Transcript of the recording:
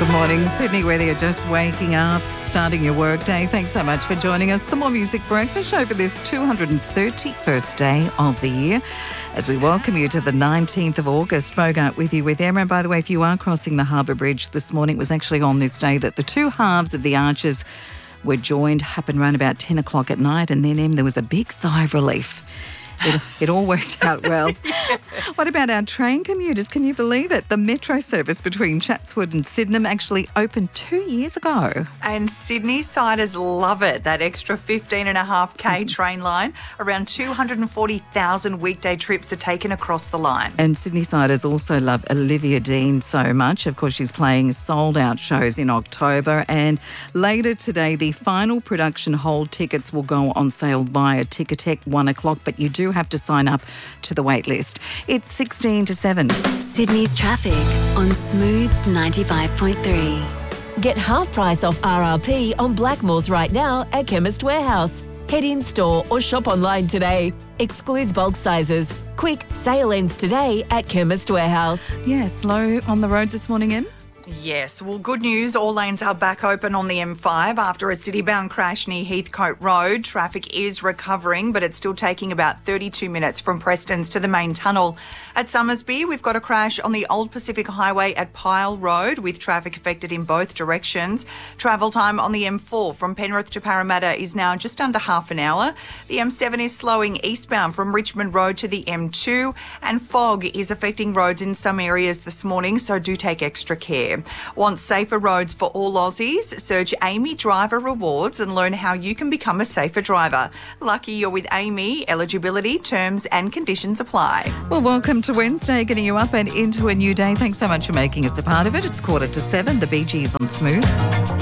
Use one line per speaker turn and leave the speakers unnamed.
Good morning, Sydney, whether you're just waking up, starting your work day. Thanks so much for joining us. The More Music Breakfast Show for this 231st day of the year. As we welcome you to the 19th of August, Bogart with you with Emma. And by the way, if you are crossing the Harbour Bridge this morning, it was actually on this day that the two halves of the arches were joined, happened around about 10 o'clock at night. And then, Em, there was a big sigh of relief. It all worked out well. What about our train commuters? Can you believe it? The metro service between Chatswood and Sydenham actually opened 2 years ago.
And Sydney siders love it, that extra 15.5k train line. Around 240,000 weekday trips are taken across the line.
And Sydney siders also love Olivia Dean so much. Of course, she's playing sold-out shows in October. And later today, the final production hold tickets will go on sale via Ticketek 1 o'clock, but you do have to sign up to the wait list. It's 16 to 7.
Sydney's traffic on Smooth 95.3.
Get half price off RRP on Blackmores right now at Chemist Warehouse. Head in store or shop online today. Excludes bulk sizes. Quick, sale ends today at Chemist Warehouse.
Yeah, slow on the roads this morning, Em?
Yes, well, good news. All lanes are back open on the M5 after a city-bound crash near Heathcote Road. Traffic is recovering, but it's still taking about 32 minutes from Prestons to the main tunnel. At Summersby, we've got a crash on the Old Pacific Highway at Pyle Road with traffic affected in both directions. Travel time on the M4 from Penrith to Parramatta is now just under half an hour. The M7 is slowing eastbound from Richmond Road to the M2, and fog is affecting roads in some areas this morning, so do take extra care. Want safer roads for all Aussies? Search Amy Driver Rewards and learn how you can become a safer driver. Lucky you're with Amy. Eligibility, terms and conditions apply.
Well, welcome to Wednesday, getting you up and into a new day. Thanks so much for making us a part of it. It's 6:45. The Bee Gees on Smooth.